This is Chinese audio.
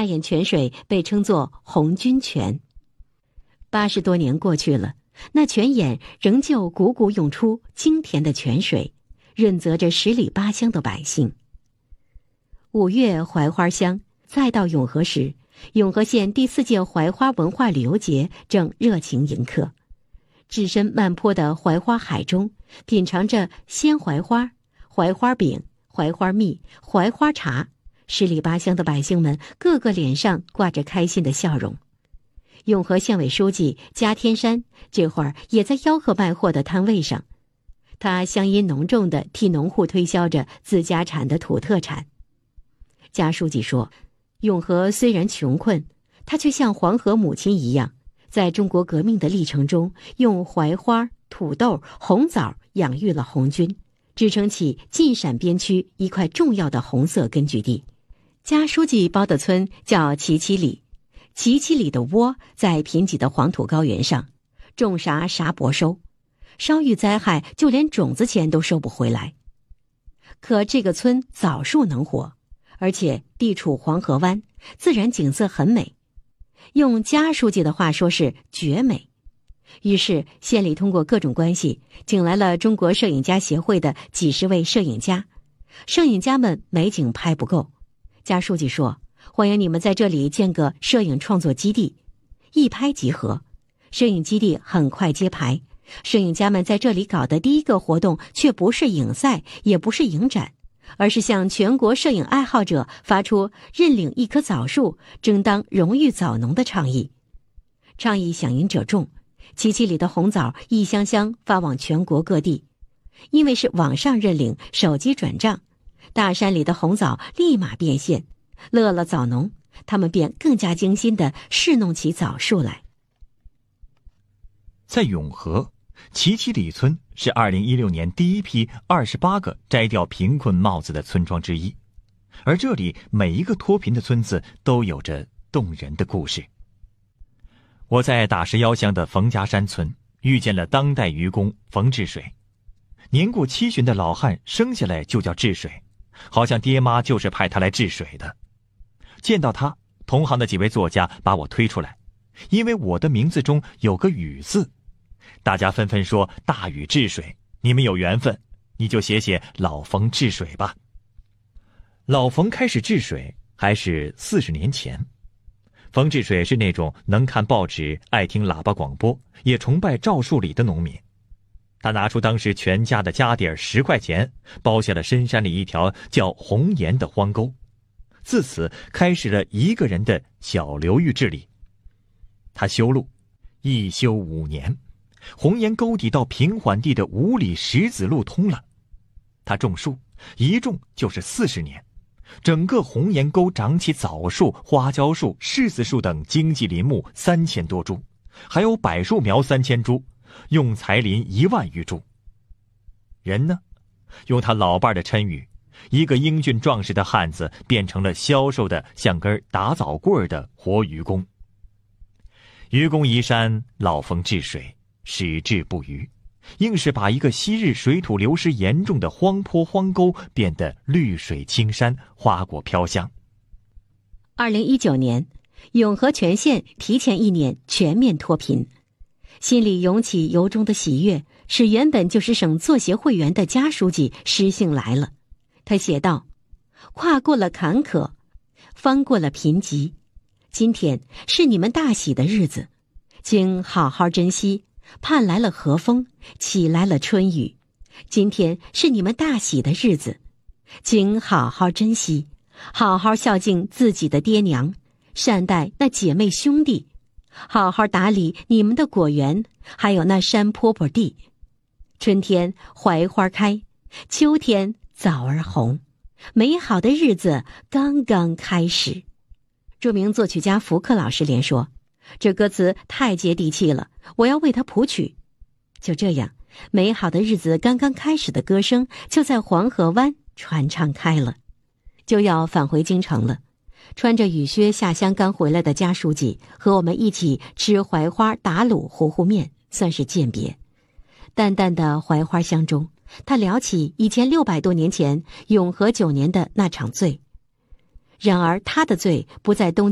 大堰泉水被称作红军泉。80多年过去了，那泉眼仍旧汩汩涌出清甜的泉水，润泽着十里八乡的百姓。5月槐花香，再到永和时，永和县第4届槐花文化旅游节正热情迎客。置身漫坡的槐花海中，品尝着鲜槐花、槐花饼、槐花蜜、槐花茶，十里八乡的百姓们个个脸上挂着开心的笑容。永和县委书记加天山这会儿也在吆喝卖货的摊位上，他乡音浓重地替农户推销着自家产的土特产。加书记说，永和虽然穷困，他却像黄河母亲一样，在中国革命的历程中，用槐花、土豆、红枣养育了红军，支撑起晋陕边区一块重要的红色根据地。加书记包的村叫齐齐里，齐齐里的窝在贫瘠的黄土高原上，种啥啥薄收，稍遇灾害就连种子钱都收不回来。可这个村枣树能活，而且地处黄河湾，自然景色很美，用加书记的话说是绝美。于是县里通过各种关系请来了中国摄影家协会的几十位摄影家，摄影家们美景拍不够，加书记说，欢迎你们在这里建个摄影创作基地，一拍即合。摄影基地很快揭牌，摄影家们在这里搞的第一个活动却不是影赛，也不是影展，而是向全国摄影爱好者发出认领一棵枣树，争当荣誉枣农的倡议。倡议响应者众，齐齐里的红枣一箱箱发往全国各地。因为是网上认领，手机转账，大山里的红枣立马变现，乐了枣农，他们便更加精心地侍弄起枣树来。 在永和，齐齐里村是2016年第一批28个摘掉贫困帽子的村庄之一，而这里每一个脱贫的村子都有着动人的故事。我在打石腰乡的冯家山村遇见了当代渔工冯治水，年过70旬的老汉生下来就叫治水，好像爹妈就是派他来治水的。见到他，同行的几位作家把我推出来，因为我的名字中有个禹字，大家纷纷说大禹治水，你们有缘分，你就写写老冯治水吧。老冯开始治水还是40年前。冯治水是那种能看报纸、爱听喇叭广播，也崇拜赵树理的农民。他拿出当时全家的家底儿10块钱，包下了深山里一条叫红岩的荒沟，自此开始了一个人的小流域治理。他修路，一修5年，红岩沟底到平缓地的5里石子路通了。他种树，一种就是40年，整个红岩沟长起枣树、花椒树、柿子树等经济林木3000多株，还有柏树苗3000株，用材林1万余株。人呢，用他老伴的称语，一个英俊壮实的汉子变成了消瘦的像根打枣棍的活渔工。愚公移山，老冯治水，矢志不渝，硬是把一个昔日水土流失严重的荒坡荒沟变得绿水青山，花果飘香。 2019年，永和全县提前1年全面脱贫，心里涌起由衷的喜悦，使原本就是省作协会员的加书记诗兴来了。他写道：跨过了坎坷，翻过了贫瘠，今天是你们大喜的日子，请好好珍惜，盼来了和风，起来了春雨。今天是你们大喜的日子，请好好珍惜，好好孝敬自己的爹娘，善待那姐妹兄弟，好好打理你们的果园，还有那山坡坡地。春天槐花开，秋天枣儿红，美好的日子刚刚开始。著名作曲家福克老师连说，这歌词太接地气了，我要为他谱曲。就这样，美好的日子刚刚开始的歌声就在黄河湾传唱开了。就要返回京城了，穿着雨靴下乡刚回来的加书记和我们一起吃槐花打卤糊糊面，算是饯别。淡淡的槐花香中，他聊起以前600多年前永和9年的那场醉。然而他的罪不在东